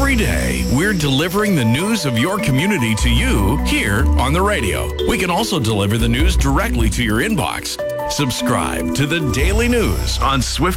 Every day, we're delivering the news of your community to you here on the radio. We can also deliver the news directly to your inbox. Subscribe to the Daily News on Swift